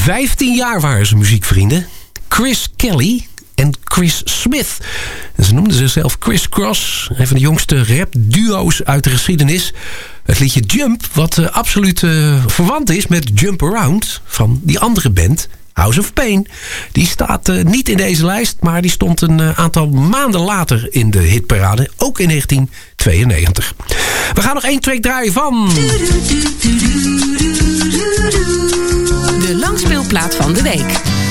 15 jaar waren ze muziekvrienden. Chris Kelly en Chris Smith. En ze noemden zichzelf Chris Cross. Een van de jongste rapduo's uit de geschiedenis. Het liedje Jump, wat absoluut verwant is met Jump Around van die andere band, House of Pain. Die staat niet in deze lijst, maar die stond een aantal maanden later in de hitparade. Ook in 1992. We gaan nog 1 track draaien van... De langspeelplaat van de week.